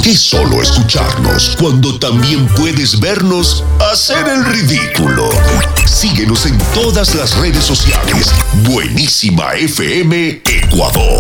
qué solo escucharnos cuando también puedes vernos hacer el ridículo? Síguenos en todas las redes sociales. Buenísima FM Ecuador.